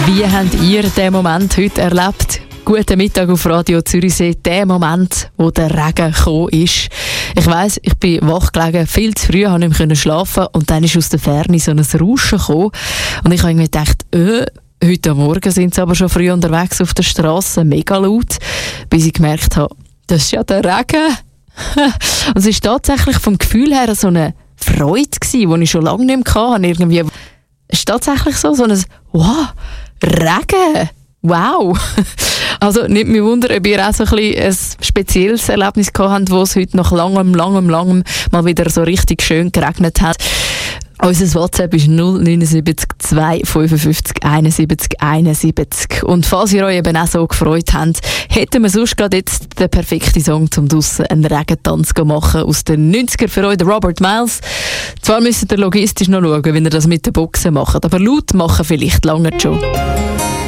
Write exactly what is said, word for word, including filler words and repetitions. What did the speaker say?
Wie habt ihr diesen Moment heute erlebt? Guten Mittag auf Radio Zürichsee, der Moment, wo der Regen gekommen ist. Ich weiss, ich bin wach gelegen, viel zu früh, konnte nicht mehr schlafen und dann ist aus der Ferne so ein Rauschen gekommen. Und ich habe irgendwie gedacht, äh, heute Morgen sind sie aber schon früh unterwegs auf der Straße, mega laut, bis ich gemerkt habe, das ist ja der Regen. Und es war tatsächlich vom Gefühl her so eine Freude gewesen, die ich schon lange nicht mehr hatte. Irgendwie, es ist tatsächlich so, so ein «Wow, Regen!» Wow! Also nicht mich wundern, ob ihr auch so ein, bisschen ein spezielles Erlebnis gehabt habt, wo es heute nach langem, langem, langem mal wieder so richtig schön geregnet hat. Unser WhatsApp ist null neun sieben zwei fünf fünf einundsiebzig einundsiebzig. Und falls ihr euch eben auch so gefreut habt, hätten wir sonst gerade jetzt den perfekten Song, um draussen einen Regentanz zu machen aus den neunziger für euch, der Robert Miles. Zwar müsst ihr logistisch noch schauen, wenn ihr das mit den Boxen macht, aber laut machen vielleicht lange schon.